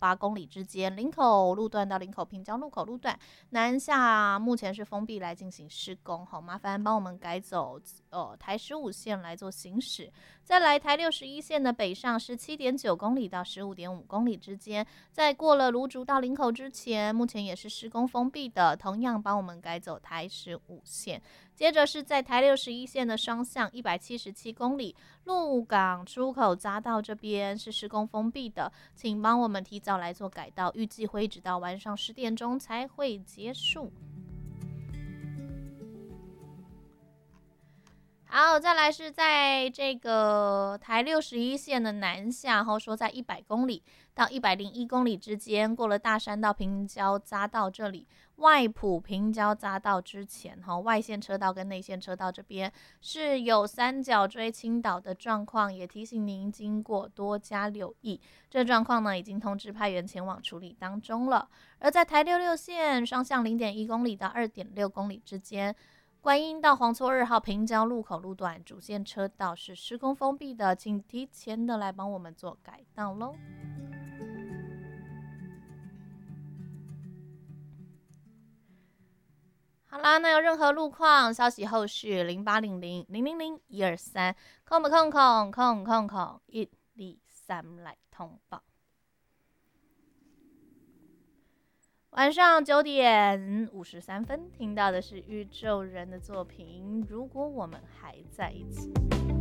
8公里之间，林口路段到林口平交路口路段南下目前是封闭来进行施工，好，麻烦帮我们改走台15线来做行驶。再来台61线的北上17.9公里到15.5公里之间，在过了芦竹到林口之前，目前也是施工封闭的，同样帮我们改走台15线。接着是在台61线的双向177公里，鹿港出口匝道这边是施工封闭的，请帮我们提早来做改道，预计会一直到晚上10点钟才会结束。好，再来是在这个台61线的南下，后说在100公里到101公里之间，过了大山到平交匝道这里，外埔平交匝道之前，外线车道跟内线车道这边是有三角锥倾倒的状况，也提醒您经过多加留意。这状况呢，已经通知派员前往处理当中了。而在台66线双向0.1公里到2.6公里之间，观音到黄厝2号平交路口路段主线车道是施工封闭的，请提前的来帮我们做改道咯。好啦，那有任何路况消息后续0800-000-123空123来通报。晚上9点53分听到的是宇宙人的作品《如果我们还在一起》。